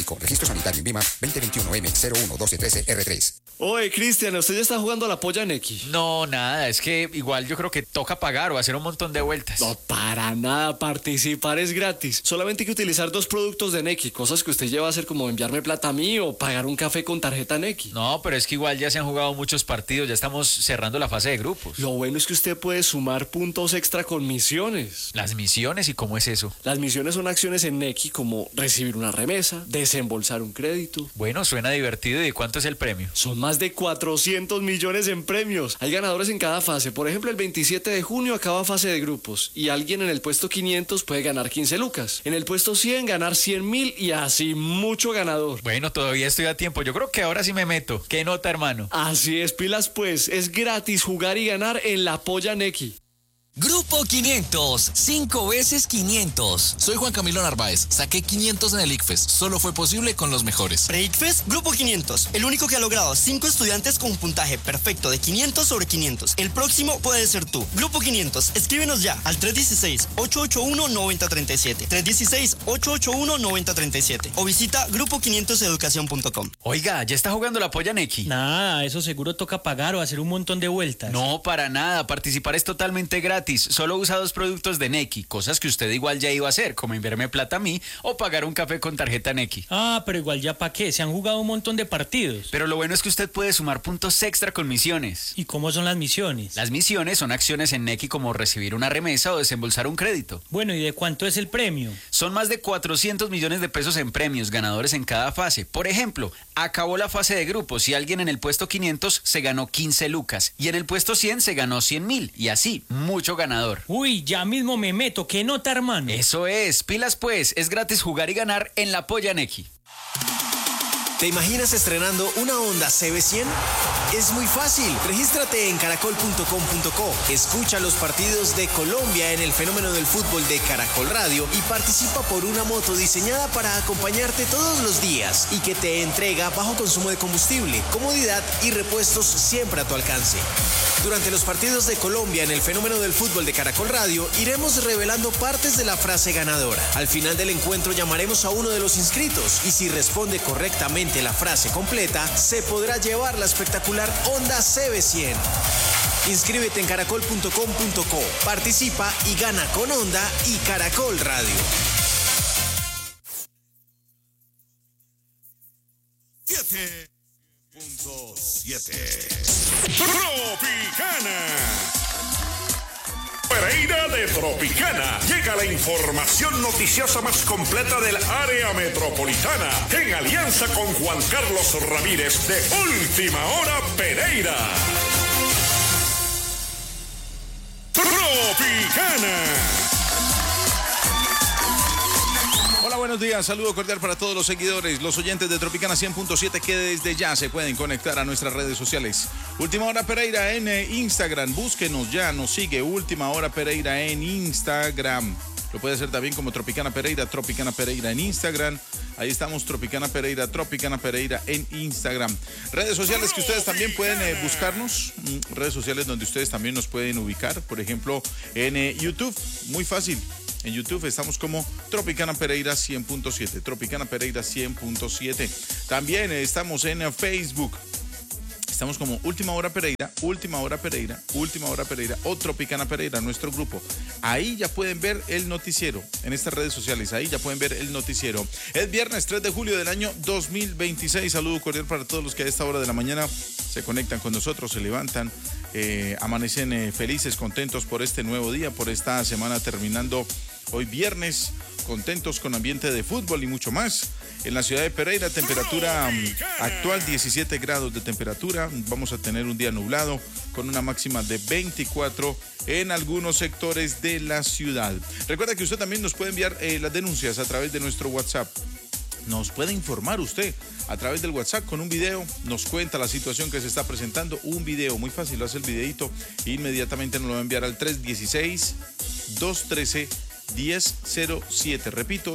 México. Registro Sanitario INVIMA 2021-M011213R3. Oye, Cristian, ¿usted ya está jugando a la polla Nequi? No, nada, es que igual yo creo que toca pagar o hacer un montón de vueltas. No, para nada, participar es gratis. Solamente hay que utilizar 2 productos de Nequi, cosas que usted lleva a hacer como enviarme plata a mí o pagar un café con tarjeta Nequi. No, pero es que igual ya se han jugado muchos partidos, ya estamos cerrando la fase de grupos. Lo bueno es que usted puede sumar puntos extra con misiones. ¿Las misiones? ¿Y cómo es eso? Las misiones son acciones en Nequi como recibir una remesa, desembolsar un crédito. Bueno, suena divertido. ¿Y cuánto es el premio? Son más de 400 millones en premios. Hay ganadores en cada fase. Por ejemplo, el 27 de junio acaba fase de grupos y alguien en el puesto 500 puede ganar 15 lucas. En el puesto 100 ganar 100.000 y así mucho ganador. Bueno, todavía estoy a tiempo. Yo creo que ahora sí me meto. ¿Qué nota, hermano? Así es, pilas pues. Es gratis jugar y ganar en la polla Nequi. Grupo 500, 5 veces 500. Soy Juan Camilo Narváez, saqué 500 en el ICFES, solo fue posible con los mejores. Pre-ICFES, Grupo 500, el único que ha logrado 5 estudiantes con un puntaje perfecto de 500 sobre 500. El próximo puede ser tú. Grupo 500, escríbenos ya al 316-881-9037, 316-881-9037 o visita grupo500educacion.com. Oiga, ¿ya está jugando la polla Nequi? Nada, eso seguro toca pagar o hacer un montón de vueltas. No, para nada, participar es totalmente gratis. Solo usa 2 productos de Nequi, cosas que usted igual ya iba a hacer, como enviarme plata a mí o pagar un café con tarjeta Nequi. Ah, pero igual ya pa' qué, se han jugado un montón de partidos. Pero lo bueno es que usted puede sumar puntos extra con misiones. ¿Y cómo son las misiones? Las misiones son acciones en Nequi como recibir una remesa o desembolsar un crédito. Bueno, ¿y de cuánto es el premio? Son más de 400 millones de pesos en premios, ganadores en cada fase. Por ejemplo, acabó la fase de grupos y alguien en el puesto 500 se ganó 15 lucas y en el puesto 100 se ganó 100.000 y así, mucho ganador. Uy, ya mismo me meto, ¿qué nota, hermano? Eso es, pilas pues, es gratis jugar y ganar en la polla Nequi. ¿Te imaginas estrenando una Honda CB100? Es muy fácil. Regístrate en caracol.com.co. Escucha los partidos de Colombia en el fenómeno del fútbol de Caracol Radio y participa por una moto diseñada para acompañarte todos los días y que te entrega bajo consumo de combustible, comodidad y repuestos siempre a tu alcance. Durante los partidos de Colombia en el fenómeno del fútbol de Caracol Radio, iremos revelando partes de la frase ganadora. Al final del encuentro llamaremos a uno de los inscritos y si responde correctamente la frase completa, se podrá llevar la espectacular Honda CB100. Inscríbete en caracol.com.co, participa y gana con Honda y Caracol Radio. 7.7 Tropicana. Pereira de Tropicana. Llega la información noticiosa más completa del área metropolitana. En alianza con Juan Carlos Ramírez de Última Hora Pereira. Tropicana. Hola, buenos días. Saludo cordial para todos los seguidores, los oyentes de Tropicana 100.7 que desde ya se pueden conectar a nuestras redes sociales. Última Hora Pereira en Instagram. Búsquenos ya, nos sigue Última Hora Pereira en Instagram. Lo puede hacer también como Tropicana Pereira en Instagram. Ahí estamos, Tropicana Pereira en Instagram. Redes sociales que ustedes también pueden buscarnos. Redes sociales donde ustedes también nos pueden ubicar. Por ejemplo, en YouTube. Muy fácil. En YouTube estamos como Tropicana Pereira 100.7. Tropicana Pereira 100.7. También estamos en Facebook. Estamos como Última Hora Pereira o Tropicana Pereira, nuestro grupo. Ahí ya pueden ver el noticiero en estas redes sociales. Ahí ya pueden ver el noticiero. Es viernes 3 de julio del año 2026. Saludo cordial para todos los que a esta hora de la mañana se conectan con nosotros, se levantan, amanecen felices, contentos por este nuevo día, por esta semana terminando hoy viernes, contentos con ambiente de fútbol y mucho más. En la ciudad de Pereira, temperatura actual 17 grados de temperatura. Vamos a tener un día nublado con una máxima de 24 en algunos sectores de la ciudad. Recuerda que usted también nos puede enviar las denuncias a través de nuestro WhatsApp. Nos puede informar usted a través del WhatsApp con un video, nos cuenta la situación que se está presentando, un video muy fácil, lo hace el videito e inmediatamente nos lo va a enviar al 316-213-1007. Repito,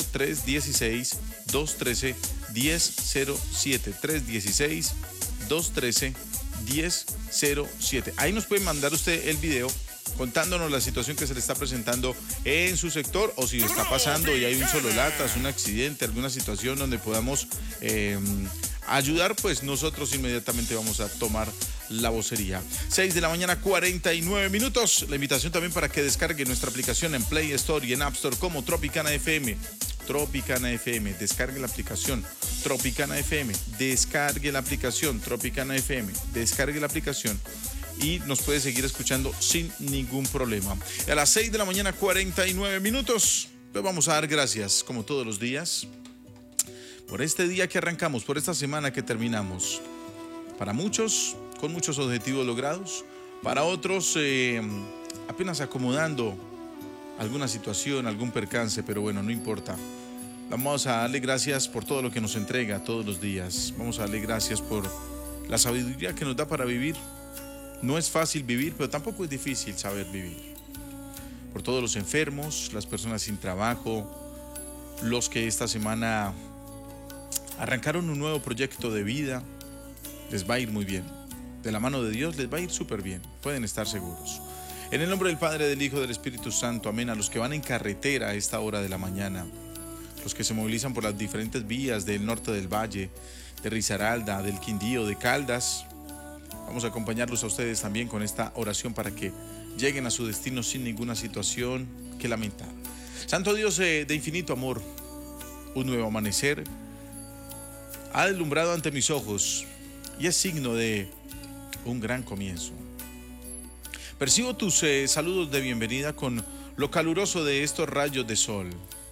316-213-1007. 316-213-1007. Ahí nos puede mandar usted el video contándonos la situación que se le está presentando en su sector o si está pasando y hay un solo latas, un accidente, alguna situación donde podamos ayudar, pues nosotros inmediatamente vamos a tomar la vocería. 6 de la mañana, 49 minutos. La invitación también para que descargue nuestra aplicación en Play Store y en App Store como Tropicana FM. Tropicana FM, descargue la aplicación Tropicana FM, descargue la aplicación Tropicana FM, descargue la aplicación y nos puede seguir escuchando sin ningún problema. Y a las 6 de la mañana, 49 minutos, les vamos a dar gracias, como todos los días, por este día que arrancamos, por esta semana que terminamos. Para muchos, con muchos objetivos logrados, para otros, apenas acomodando alguna situación, algún percance, pero bueno, no importa. Vamos a darle gracias por todo lo que nos entrega todos los días. Vamos a darle gracias por la sabiduría que nos da para vivir. No es fácil vivir, pero tampoco es difícil saber vivir. Por todos los enfermos, las personas sin trabajo, los que esta semana arrancaron un nuevo proyecto de vida, les va a ir muy bien. De la mano de Dios les va a ir súper bien, pueden estar seguros. En el nombre del Padre, del Hijo, del Espíritu Santo, amén. A los que van en carretera a esta hora de la mañana, los que se movilizan por las diferentes vías del norte del valle, de Risaralda, del Quindío, de Caldas, vamos a acompañarlos a ustedes también con esta oración para que lleguen a su destino sin ninguna situación que lamentar. Santo Dios de infinito amor, un nuevo amanecer ha deslumbrado ante mis ojos y es signo de un gran comienzo. Percibo tus saludos de bienvenida con lo caluroso de estos rayos de sol.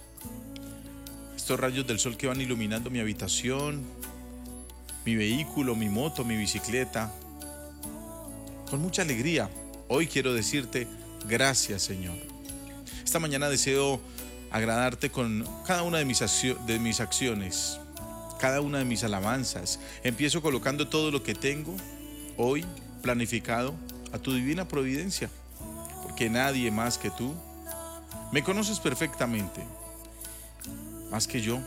Estos rayos del sol que van iluminando mi habitación, mi vehículo, mi moto, mi bicicleta. Con mucha alegría, hoy quiero decirte gracias, Señor. Esta mañana deseo agradarte con cada una de mis acciones, cada una de mis alabanzas. Empiezo colocando todo lo que tengo hoy planificado a tu divina providencia, porque nadie más que tú me conoces perfectamente, más que yo.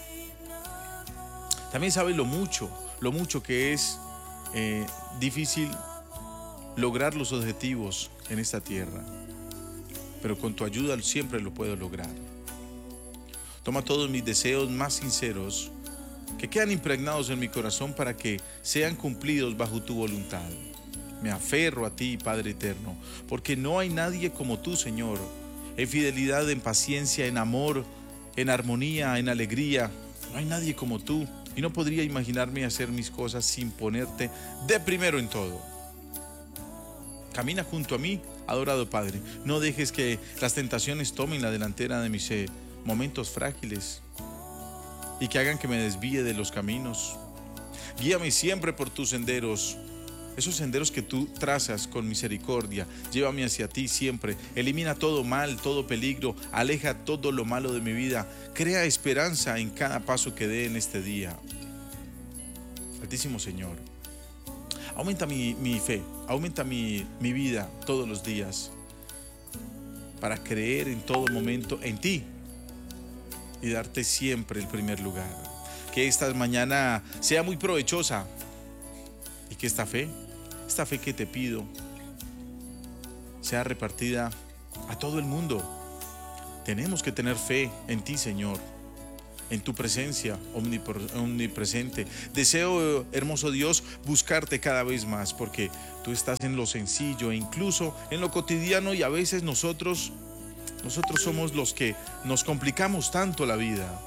También sabes lo mucho que es difícil lograr los objetivos en esta tierra, pero con tu ayuda siempre lo puedo lograr. Toma todos mis deseos más sinceros que quedan impregnados en mi corazón para que sean cumplidos bajo tu voluntad. Me aferro a ti, Padre eterno, porque no hay nadie como tú, Señor, en fidelidad, en paciencia, en amor, en armonía, en alegría. No hay nadie como tú y no podría imaginarme hacer mis cosas sin ponerte de primero en todo. Camina junto a mí, adorado Padre. No dejes que las tentaciones tomen la delantera de mis momentos frágiles y que hagan que me desvíe de los caminos. Guíame siempre por tus senderos, esos senderos que tú trazas con misericordia. Llévame hacia ti siempre. Elimina todo mal, todo peligro. Aleja todo lo malo de mi vida. Crea esperanza en cada paso que dé en este día. Altísimo Señor, aumenta mi fe, aumenta mi vida todos los días para creer en todo momento en ti y darte siempre el primer lugar. Que esta mañana sea muy provechosa y que esta fe que te pido sea repartida a todo el mundo. Tenemos que tener fe en ti, Señor, en tu presencia omnipresente. Deseo, hermoso Dios, buscarte cada vez más, porque tú estás en lo sencillo e incluso en lo cotidiano, y a veces nosotros somos los que nos complicamos tanto la vida.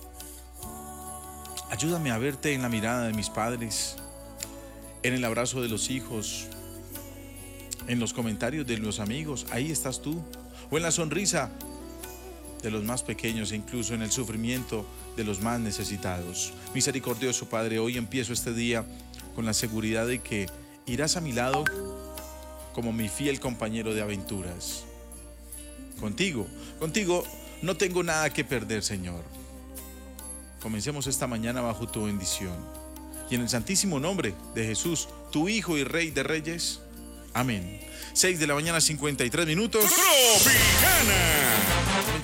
Ayúdame a verte en la mirada de mis padres, en el abrazo de los hijos, en los comentarios de los amigos, ahí estás tú, o en la sonrisa de los más pequeños e incluso en el sufrimiento de los más necesitados. Misericordioso Padre, hoy empiezo este día con la seguridad de que irás a mi lado como mi fiel compañero de aventuras. Contigo no tengo nada que perder, Señor. Comencemos esta mañana bajo tu bendición. Y en el santísimo nombre de Jesús, tu Hijo y Rey de Reyes. Amén. 6 de la mañana, 53 minutos. Tropicana.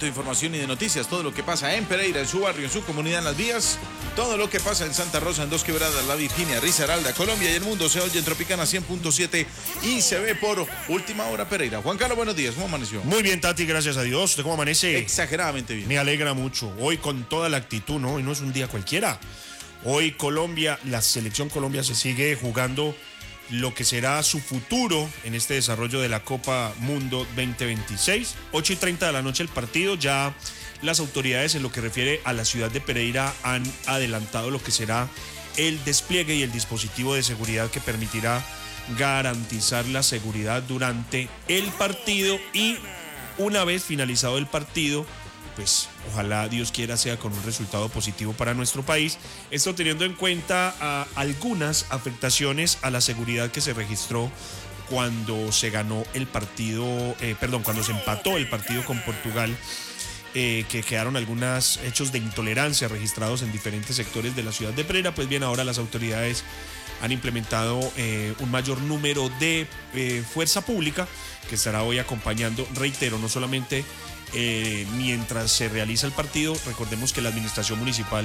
de información y de noticias. Todo lo que pasa en Pereira, en su barrio, en su comunidad, en las vías. Todo lo que pasa en Santa Rosa, en Dos Quebradas, La Virginia, Risaralda, Colombia y el mundo se oye en Tropicana 100.7 y se ve por Última Hora Pereira. Juan Carlos, buenos días. ¿Cómo amaneció? Muy bien, Tati, gracias a Dios. ¿Usted cómo amanece? Exageradamente bien. Me alegra mucho. Hoy con toda la actitud, ¿no? Hoy no es un día cualquiera. Hoy Colombia, la selección Colombia se sigue jugando lo que será su futuro en este desarrollo de la Copa Mundo 2026. 8:30 de la noche el partido. Ya las autoridades en lo que refiere a la ciudad de Pereira han adelantado lo que será el despliegue y el dispositivo de seguridad que permitirá garantizar la seguridad durante el partido y una vez finalizado el partido, pues ojalá Dios quiera sea con un resultado positivo para nuestro país. Esto teniendo en cuenta algunas afectaciones a la seguridad que se registró cuando se ganó el partido, cuando se empató el partido con Portugal, que quedaron algunos hechos de intolerancia registrados en diferentes sectores de la ciudad de Pereira. Pues bien, ahora las autoridades han implementado un mayor número de fuerza pública que estará hoy acompañando, reitero, no solamente mientras se realiza el partido. Recordemos que la administración municipal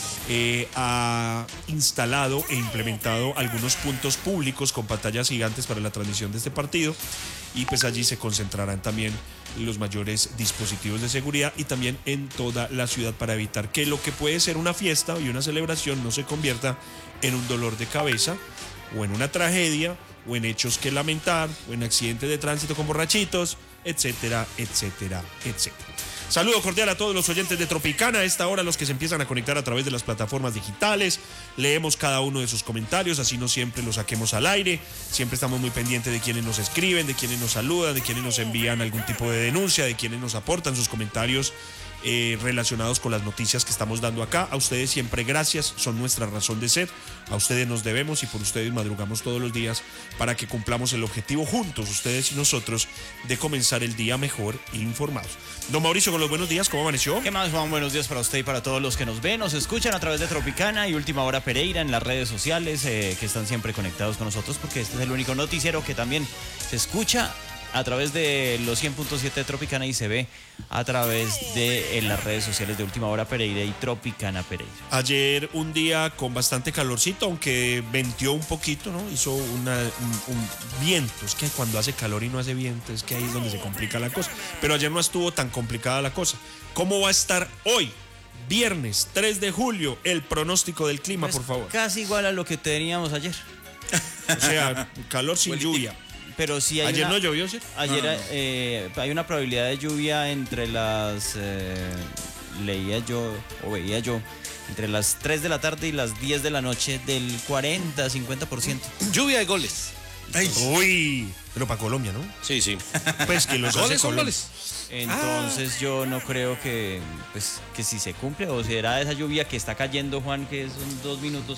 ha instalado e implementado algunos puntos públicos con pantallas gigantes para la transmisión de este partido y pues allí se concentrarán también los mayores dispositivos de seguridad y también en toda la ciudad para evitar que lo que puede ser una fiesta y una celebración no se convierta en un dolor de cabeza o en una tragedia o en hechos que lamentar o en accidentes de tránsito con borrachitos, etcétera, etcétera, etcétera. Saludo cordial a todos los oyentes de Tropicana. A esta hora los que se empiezan a conectar a través de las plataformas digitales. Leemos cada uno de sus comentarios, así no siempre los saquemos al aire. Siempre estamos muy pendientes de quienes nos escriben, de quienes nos saludan, de quienes nos envían algún tipo de denuncia, de quienes nos aportan sus comentarios relacionados con las noticias que estamos dando acá. A ustedes siempre gracias, son nuestra razón de ser. A ustedes nos debemos y por ustedes madrugamos todos los días para que cumplamos el objetivo juntos, ustedes y nosotros, de comenzar el día mejor informados. Don Mauricio, con los buenos días, ¿cómo amaneció? ¿Qué más, Juan? Buenos días para usted y para todos los que nos ven, nos escuchan a través de Tropicana y Última Hora Pereira en las redes sociales, que están siempre conectados con nosotros porque este es el único noticiero que también se escucha a través de los 100.7 de Tropicana y se ve a través de las redes sociales de Última Hora Pereira y Tropicana Pereira. Ayer un día con bastante calorcito, aunque venteó un poquito, ¿no? Hizo un viento. Es que cuando hace calor y no hace viento, es que ahí es donde se complica la cosa. Pero ayer no estuvo tan complicada la cosa. ¿Cómo va a estar hoy? Viernes 3 de julio, el pronóstico del clima, Pues por favor. casi igual a lo que teníamos ayer. O sea, calor sin lluvia. Pero sí hay ¿Ayer no llovió, sí? Ayer hay una probabilidad de lluvia entre las... leía yo o veía yo, entre las 3 de la tarde y las 10 de la noche del 40-50%. Lluvia de goles. Ay. Uy, pero para Colombia, ¿no? Sí, sí. Pues que los ¿Goles hace son Colombia. goles? Entonces yo no creo que si se cumple o será esa lluvia que está cayendo, Juan, que son 2 minutos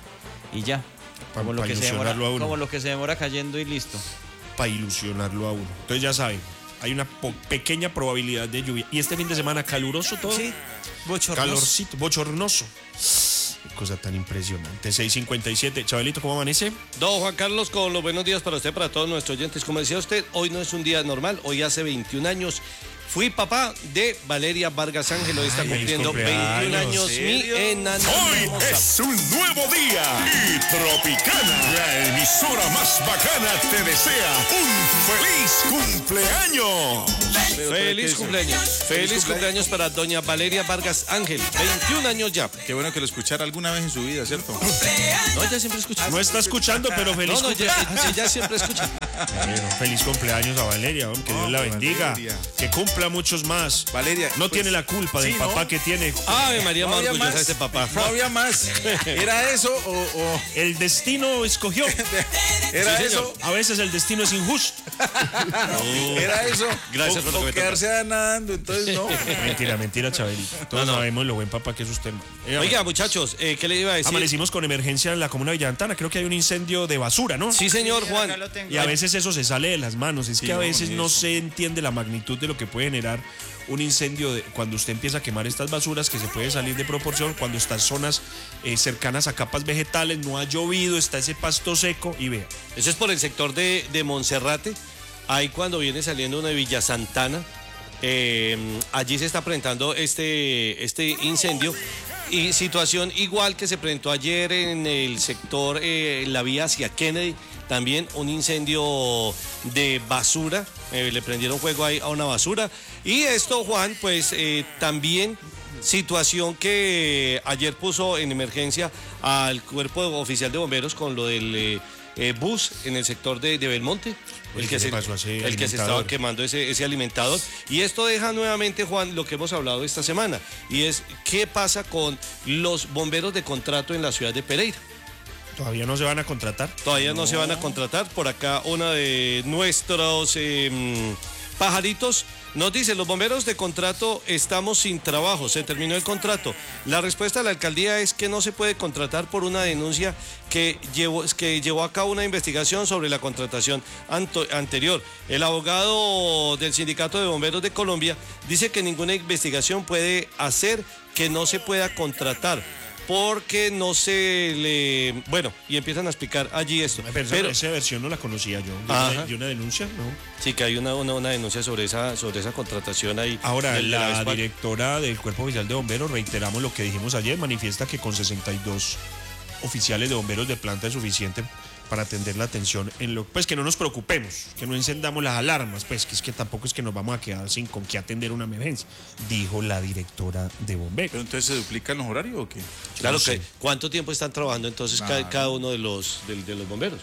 y ya. Como lo que se demora, ilusionarlo a uno. como lo que se demora cayendo y listo. Para ilusionarlo a uno. Entonces ya saben, hay una pequeña probabilidad de lluvia. Y este fin de semana caluroso todo. Sí, bochornoso. Calorcito, bochornoso. Qué cosa tan impresionante. 6:57. Chabelito, ¿cómo amanece? Don Juan Carlos, con los buenos días para usted, para todos nuestros oyentes. Como decía usted, hoy no es un día normal, hoy hace 21 años. Fui papá de Valeria Vargas Ángel, hoy está cumpliendo 21 años mi enana. Hoy es un nuevo día y Tropicana, la emisora más bacana, te desea un feliz cumpleaños. Feliz cumpleaños. Feliz cumpleaños para doña Valeria Vargas Ángel, 21 años ya. Qué bueno que lo escuchara alguna vez en su vida, ¿cierto? No, ella siempre escucha. No está escuchando, pero feliz No, cumpleaños. ella siempre escucha. Bueno, feliz cumpleaños a Valeria, hombre, que Dios la bendiga. Valeria. Que cumpla muchos más. Valeria, no pues, tiene la culpa del sí, papá ¿no? que tiene. Ave María, No más había orgullosa más. de este papá. No había más. ¿Era eso o El destino escogió. era Sí, eso? A veces el destino es injusto. ¿Era eso? Gracias por lo que o me quedarse nadando, entonces no. Mentira, Chabelito. Todos sabemos lo buen papá que es usted. Oiga, muchachos, ¿qué le iba a decir? Amanecimos con emergencia en la comuna de Villantana. Creo que hay un incendio de basura, ¿no? Sí, señor Juan. Y a veces eso se sale de las manos. Es Sí, que a no, veces ni no eso. se entiende la magnitud de lo que puede generar un incendio cuando usted empieza a quemar estas basuras, que se puede salir de proporción cuando están zonas cercanas a capas vegetales, no ha llovido, está ese pasto seco y vea. Eso es por el sector de Monserrate. Ahí cuando viene saliendo una de Villa Santana, allí se está presentando este incendio. Y situación igual que se presentó ayer en el sector, la vía hacia Kennedy, también un incendio de basura, le prendieron fuego ahí a una basura. Y esto, Juan, pues también situación que ayer puso en emergencia al cuerpo oficial de bomberos con lo del bus en el sector de Belmonte. El que se estaba quemando ese alimentador. Y esto deja nuevamente, Juan, lo que hemos hablado esta semana. Y es, ¿qué pasa con los bomberos de contrato en la ciudad de Pereira? ¿Todavía no se van a contratar? Todavía no se van a contratar. Por acá una de nuestros pajaritos nos dice, los bomberos de contrato estamos sin trabajo, se terminó el contrato. La respuesta de la alcaldía es que no se puede contratar por una denuncia que llevó a cabo una investigación sobre la contratación anterior. El abogado del Sindicato de Bomberos de Colombia dice que ninguna investigación puede hacer que no se pueda contratar, porque no se le... Bueno, y empiezan a explicar allí esto. Pero esa versión no la conocía yo. ¿De una denuncia? No. Sí, que hay una denuncia sobre esa contratación ahí. Ahora, la directora del Cuerpo Oficial de Bomberos, reiteramos lo que dijimos ayer, manifiesta que con 62 oficiales de bomberos de planta es suficiente para atender la atención pues que no nos preocupemos, que no encendamos las alarmas, pues que es que tampoco es que nos vamos a quedar sin con qué atender una emergencia, dijo la directora de bomberos. ¿Pero entonces se duplican los horarios o qué? Claro que, ¿cuánto tiempo están trabajando entonces cada uno de los bomberos?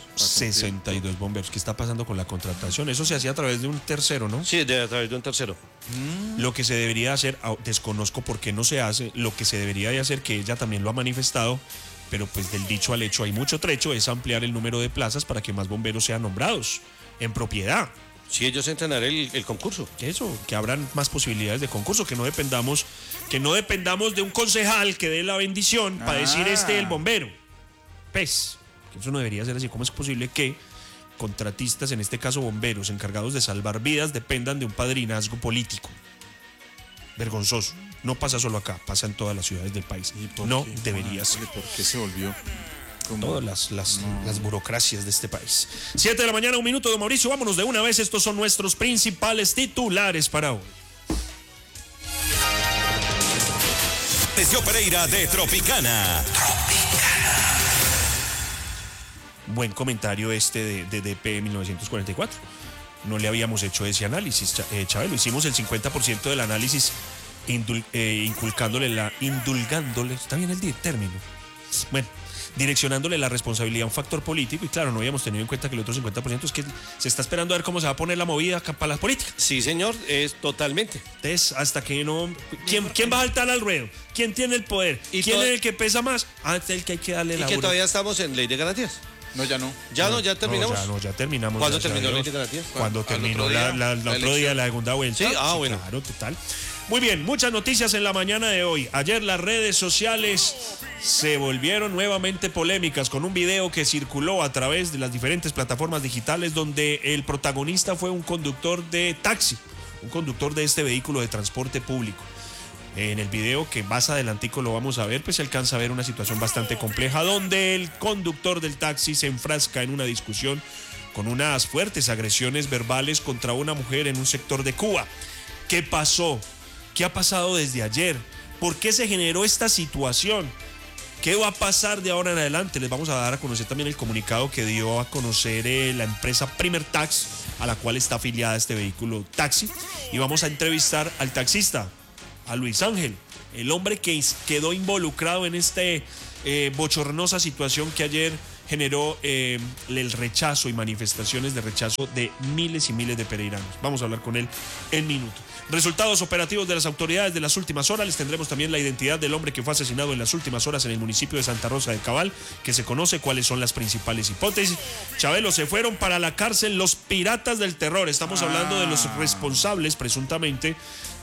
62 bomberos. ¿Qué está pasando con la contratación? Eso se hacía a través de un tercero, ¿no? Sí, a través de un tercero. Lo que se debería hacer, desconozco por qué no se hace, lo que se debería de hacer, que ella también lo ha manifestado, pero pues del dicho al hecho hay mucho trecho, es ampliar el número de plazas para que más bomberos sean nombrados en propiedad. Sí, ellos entrenar el concurso. Eso, que abran más posibilidades de concurso, que no dependamos de un concejal que dé la bendición para decir el bombero. Pues, eso no debería ser así. ¿Cómo es posible que contratistas, en este caso bomberos, encargados de salvar vidas, dependan de un padrinazgo político? Vergonzoso. No pasa solo acá, pasa en todas las ciudades del país. No debería ser. ¿Por qué se volvió? Todas las burocracias de este país. 7 de la mañana, 1 minuto, don Mauricio. Vámonos de una vez. Estos son nuestros principales titulares para hoy. Desde Pereira de Tropicana. Buen comentario de DP 1944. No le habíamos hecho ese análisis, Chabelo. Hicimos el 50% del análisis indulgándole, está bien el término. Bueno, direccionándole la responsabilidad a un factor político, y claro, no habíamos tenido en cuenta que el otro 50% es que se está esperando a ver cómo se va a poner la movida para las políticas. Sí, señor, es totalmente. Entonces, hasta que no... ¿Quién va a saltar al ruedo? ¿Quién tiene el poder? ¿Quién es el que pesa más? El que hay que darle la... Y que todavía estamos en ley de garantías. No, ya no. ¿Ya terminamos? Ya terminamos. ¿Cuándo terminó la ley de garantías? Cuando terminó el otro día la segunda vuelta. Sí, bueno. Claro, total. Muy bien, muchas noticias en la mañana de hoy. Ayer las redes sociales se volvieron nuevamente polémicas con un video que circuló a través de las diferentes plataformas digitales donde el protagonista fue un conductor de taxi, un conductor de este vehículo de transporte público. En el video, que más adelantico lo vamos a ver, pues se alcanza a ver una situación bastante compleja donde el conductor del taxi se enfrasca en una discusión con unas fuertes agresiones verbales contra una mujer en un sector de Cuba. ¿Qué pasó? ¿Qué ha pasado desde ayer? ¿Por qué se generó esta situación? ¿Qué va a pasar de ahora en adelante? Les vamos a dar a conocer también el comunicado que dio a conocer la empresa Primer Tax, a la cual está afiliada este vehículo taxi. Y vamos a entrevistar al taxista, a Luis Ángel, el hombre que quedó involucrado en esta bochornosa situación que ayer generó el rechazo y manifestaciones de rechazo de miles y miles de pereiranos. Vamos a hablar con él en minutos. Resultados operativos de las autoridades de las últimas horas. Les tendremos también la identidad del hombre que fue asesinado en las últimas horas en el municipio de Santa Rosa de Cabal, que se conoce cuáles son las principales hipótesis. Chabelo, se fueron para la cárcel los piratas del terror. Estamos hablando de los responsables, presuntamente,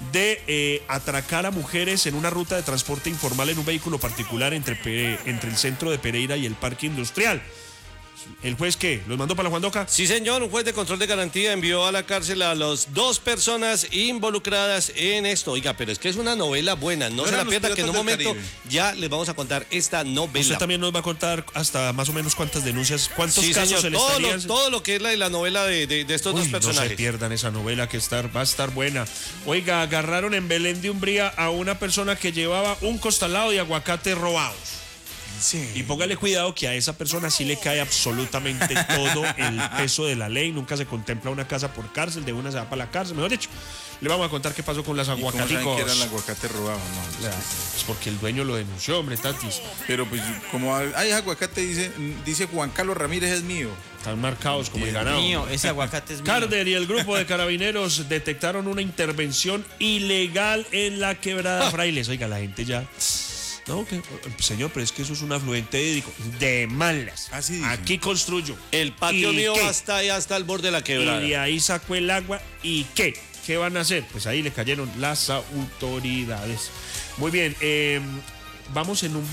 de atracar a mujeres en una ruta de transporte informal en un vehículo particular entre el centro de Pereira y el parque industrial. ¿El juez qué? ¿Los mandó para la Juandoca? Sí, señor, un juez de control de garantía envió a la cárcel a las 2 personas involucradas en esto. Oiga, pero es que es una novela buena, no se la pierda, que en un momento ya les vamos a contar esta novela. Usted también nos va a contar hasta más o menos cuántas denuncias, cuántos casos señor, se le estarían... todo lo que es la novela de estos dos personajes. No se pierdan esa novela que va a estar buena. Oiga, agarraron en Belén de Umbría a una persona que llevaba un costalado de aguacate robados. Sí. Y póngale cuidado que a esa persona sí le cae absolutamente todo el peso de la ley. Nunca se contempla una casa por cárcel, de una se va para la cárcel. Mejor dicho, le vamos a contar qué pasó con las aguacaticos. ¿Cómo saben que era el aguacate robado? No, es porque el dueño lo denunció, hombre, Tatis. Pero pues como hay aguacate, dice Juan Carlos Ramírez es mío. Están marcados como el ganado. Mío, ese aguacate es mío. Carder y el grupo de carabineros detectaron una intervención ilegal en la quebrada Frailes. Oiga, la gente ya... No, señor, pero es que eso es un afluente de malas. Aquí construyo. El patio mío hasta el borde de la quebrada. Y de ahí sacó el agua. ¿Y qué? ¿Qué van a hacer? Pues ahí le cayeron las autoridades. Muy bien, vamos en un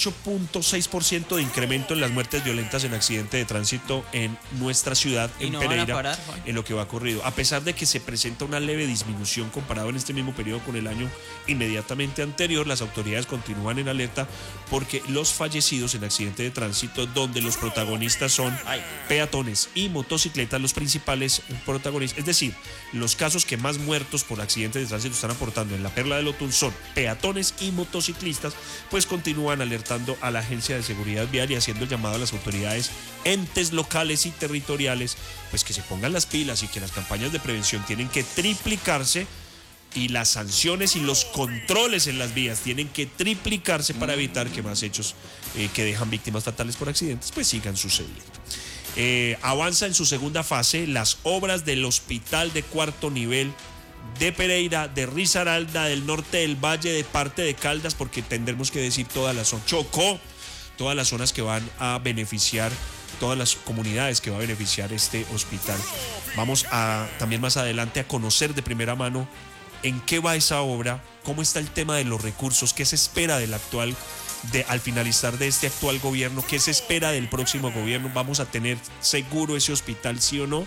28.6% de incremento en las muertes violentas en accidente de tránsito en nuestra ciudad, en Pereira, en lo que va ocurrido. A pesar de que se presenta una leve disminución comparado en este mismo periodo con el año inmediatamente anterior, las autoridades continúan en alerta porque los fallecidos en accidente de tránsito, donde los protagonistas son peatones y motocicletas, los principales protagonistas, es decir, los casos que más muertos por accidentes de tránsito están aportando en la Perla del Otún son peatones y motociclistas, pues continúan alertando a la Agencia de Seguridad Vial y haciendo el llamado a las autoridades, entes locales y territoriales, pues que se pongan las pilas y que las campañas de prevención tienen que triplicarse y las sanciones y los controles en las vías tienen que triplicarse para evitar que más hechos que dejan víctimas fatales por accidentes pues sigan sucediendo. Avanza en su segunda fase las obras del hospital de cuarto nivel de Pereira, de Risaralda, del norte del valle, de parte de Caldas, porque tendremos que decir toda la zona, Chocó, todas las zonas que van a beneficiar, todas las comunidades que va a beneficiar este hospital. Vamos a también más adelante a conocer de primera mano en qué va esa obra, cómo está el tema de los recursos, qué se espera del al finalizar de este actual gobierno, qué se espera del próximo gobierno, vamos a tener seguro ese hospital, sí o no.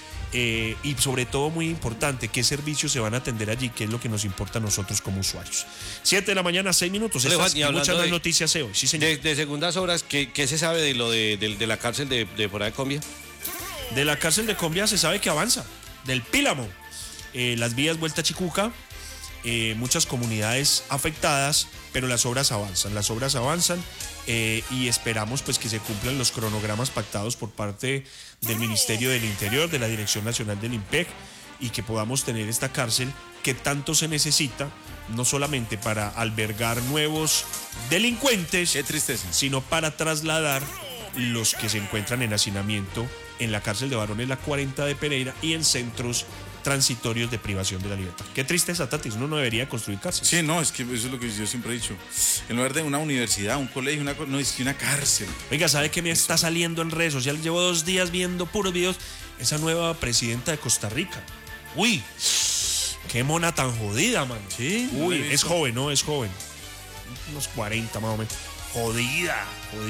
Y sobre todo muy importante, qué servicios se van a atender allí, qué es lo que nos importa a nosotros como usuarios. 7 de la mañana, 6 minutos. Estas y muchas más noticias hoy. Sí, señor. De segundas horas, ¿qué se sabe de lo de la cárcel de por ahí de Combia? De la cárcel de Combia se sabe que avanza, del Pílamo. Las vías Vuelta a Chicuca, muchas comunidades afectadas, pero las obras avanzan. Y esperamos pues que se cumplan los cronogramas pactados por parte del Ministerio del Interior, de la Dirección Nacional del IMPEC, y que podamos tener esta cárcel que tanto se necesita, no solamente para albergar nuevos delincuentes, qué tristeza, sino para trasladar los que se encuentran en hacinamiento en la cárcel de varones La 40 de Pereira y en centros transitorios de privación de la libertad. Qué tristeza, Tatis, uno no debería construir cárceles. Sí, no, es que eso es lo que yo siempre he dicho. En lugar de una universidad, un colegio, no es que una cárcel. Oiga, ¿sabe qué me está saliendo en redes sociales? Llevo 2 días viendo puros videos. Esa nueva presidenta de Costa Rica. Uy, qué mona tan jodida, man. Sí. Uy, es joven, ¿no? Es joven. Unos 40 más o menos. Jodida.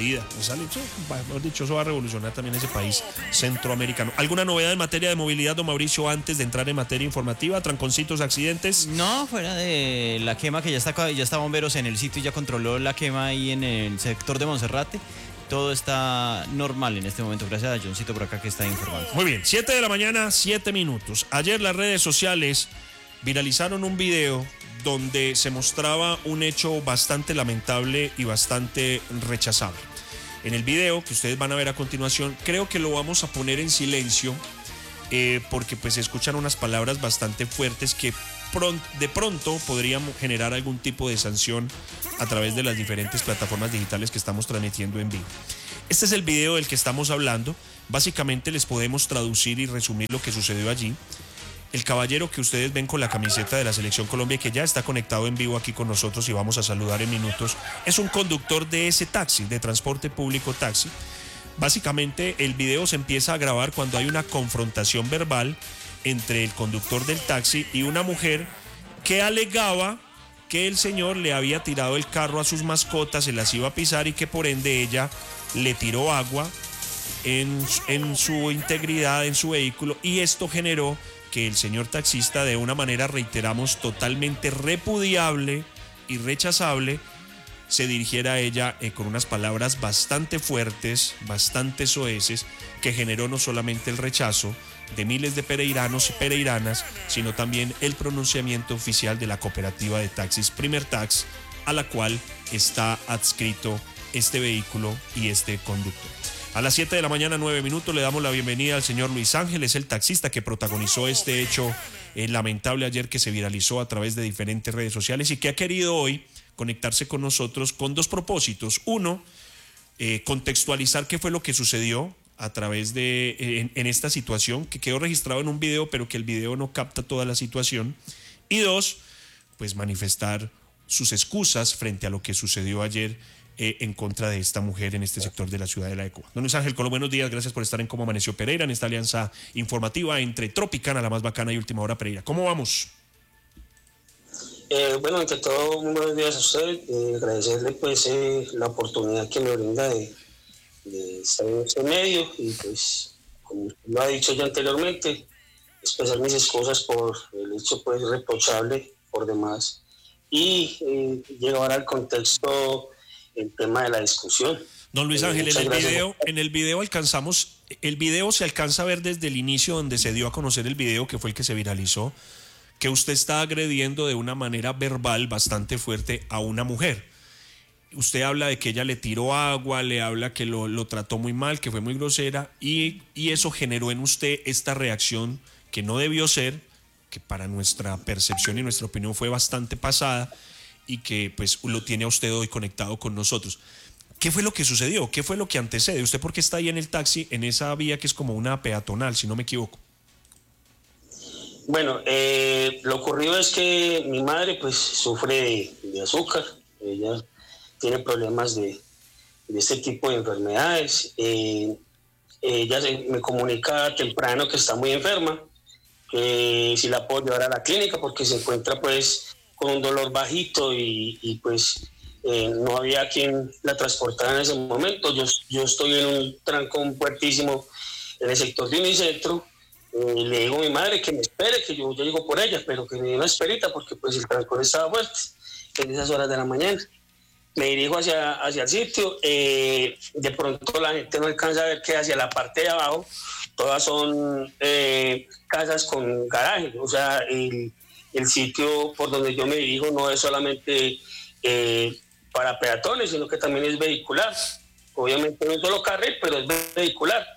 Mejor dicho, eso va a revolucionar también ese país centroamericano. ¿Alguna novedad en materia de movilidad, don Mauricio, antes de entrar en materia informativa? ¿Tranconcitos, accidentes? No, fuera de la quema, que ya está bomberos en el sitio y ya controló la quema ahí en el sector de Monserrate. Todo está normal en este momento, gracias a Johncito por acá que está informando. Muy bien, 7 de la mañana, 7 minutos. Ayer las redes sociales viralizaron un video donde se mostraba un hecho bastante lamentable y bastante rechazable. En el video que ustedes van a ver a continuación, creo que lo vamos a poner en silencio porque pues se escuchan unas palabras bastante fuertes que de pronto podrían generar algún tipo de sanción a través de las diferentes plataformas digitales que estamos transmitiendo en vivo. Este es el video del que estamos hablando. Básicamente les podemos traducir y resumir lo que sucedió allí. El caballero que ustedes ven con la camiseta de la Selección Colombia, que ya está conectado en vivo aquí con nosotros y vamos a saludar en minutos, es un conductor de ese taxi, de transporte público taxi. Básicamente el video se empieza a grabar cuando hay una confrontación verbal entre el conductor del taxi y una mujer que alegaba que el señor le había tirado el carro a sus mascotas, se las iba a pisar y que por ende ella le tiró agua en su integridad, en su vehículo, y esto generó que el señor taxista, de una manera, reiteramos, totalmente repudiable y rechazable, se dirigiera a ella con unas palabras bastante fuertes, bastante soeces, que generó no solamente el rechazo de miles de pereiranos y pereiranas, sino también el pronunciamiento oficial de la cooperativa de taxis Primer Tax, a la cual está adscrito este vehículo y este conductor. A las 7 de la mañana, 9 minutos, le damos la bienvenida al señor Luis Ángel, es el taxista que protagonizó este hecho lamentable ayer, que se viralizó a través de diferentes redes sociales y que ha querido hoy conectarse con nosotros con dos propósitos. Uno, contextualizar qué fue lo que sucedió a través de en esta situación, que quedó registrado en un video, pero que el video no capta toda la situación. Y dos, pues manifestar sus excusas frente a lo que sucedió ayer en contra de esta mujer en este sector de la ciudad de La Ecoa. Don Luis Ángel Colo, buenos días, gracias por estar en Cómo Amaneció Pereira, en esta alianza informativa entre Tropicana, la más bacana, y Última Hora Pereira. ¿Cómo vamos? Bueno, ante todo, muy buenos días a usted, agradecerle pues la oportunidad que me brinda de estar en este medio y pues, como lo ha dicho ya anteriormente, expresar mis excusas por el hecho pues reprochable por demás y llevar al contexto el tema de la discusión. Don Luis Ángel, en el video alcanzamos, el video se alcanza a ver desde el inicio, donde se dio a conocer el video, que fue el que se viralizó, que usted está agrediendo de una manera verbal bastante fuerte a una mujer. Usted habla de que ella le tiró agua, le habla que lo trató muy mal, que fue muy grosera, y eso generó en usted esta reacción que no debió ser, que para nuestra percepción y nuestra opinión fue bastante pasada, y que pues lo tiene a usted hoy conectado con nosotros. ¿Qué fue lo que sucedió? ¿Qué fue lo que antecede? ¿Usted por qué está ahí en el taxi, en esa vía que es como una peatonal, si no me equivoco? Bueno, lo ocurrido es que mi madre pues sufre de azúcar, ella tiene problemas de este tipo de enfermedades. Ella me comunica temprano que está muy enferma, que si la puedo llevar a la clínica porque se encuentra pues con un dolor bajito y pues no había quien la transportara en ese momento. Yo estoy en un trancón fuertísimo en el sector de Unicentro. Le digo a mi madre que me espere, que yo llego por ella, pero que me dé una esperita porque pues el trancón estaba fuerte en esas horas de la mañana. Me dirijo hacia el sitio, de pronto la gente no alcanza a ver que hacia la parte de abajo todas son casas con garaje, o sea, el sitio por donde yo me dirijo no es solamente para peatones, sino que también es vehicular. Obviamente no es solo carril, pero es vehicular.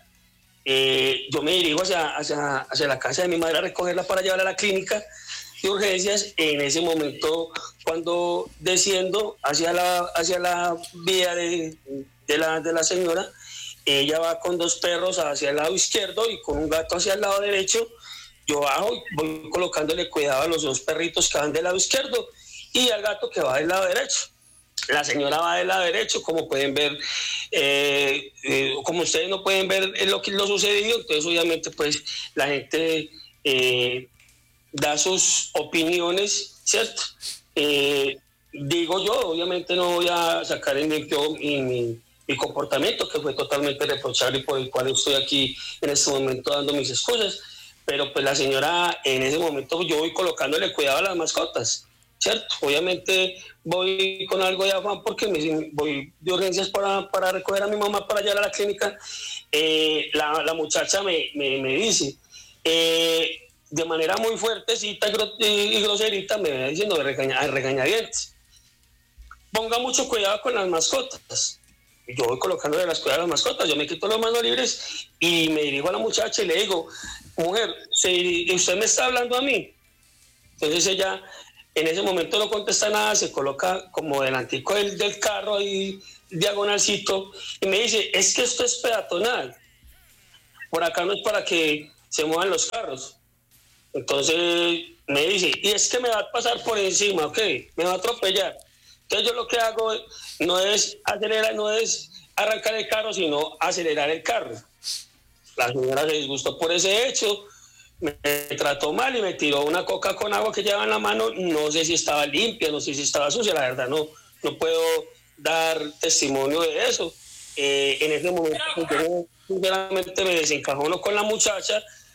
Yo me dirijo hacia la casa de mi madre a recogerla para llevarla a la clínica de urgencias. En ese momento, cuando desciendo hacia la vía de la señora, ella va con dos perros hacia el lado izquierdo y con un gato hacia el lado derecho. Yo bajo y voy colocándole cuidado a los dos perritos que van del lado izquierdo y al gato que va del lado derecho. La señora va del lado derecho, como pueden ver, como ustedes no pueden ver lo sucedido, entonces obviamente pues la gente da sus opiniones, ¿cierto? Digo yo, obviamente no voy a sacar en limpio mi comportamiento, que fue totalmente reprochable y por el cual estoy aquí en este momento dando mis excusas, pero pues la señora en ese momento yo voy colocándole cuidado a las mascotas, ¿cierto? Obviamente voy con algo de afán porque voy de urgencias para recoger a mi mamá para llevar a la clínica. La muchacha me dice, de manera muy fuertecita y groserita, me va diciendo de regañadientes, ponga mucho cuidado con las mascotas. Yo voy colocándole las cuidadas a las mascotas, yo me quito las manos libres y me dirijo a la muchacha y le digo, mujer, ¿usted me está hablando a mí? Entonces ella en ese momento no contesta nada, se coloca como delantico del carro ahí, diagonalcito, y me dice, es que esto es peatonal, por acá no es para que se muevan los carros. Entonces me dice, y es que me va a pasar por encima, ok, me va a atropellar. Entonces yo lo que hago no es acelerar, no es arrancar el carro, sino acelerar el carro. La señora se disgustó por ese hecho, me trató mal y me tiró una coca con agua que llevaba en la mano. No sé si estaba limpia, no sé si estaba sucia, la verdad no puedo dar testimonio de eso. En ese momento, pues, yo sinceramente me desencajono con la muchacha,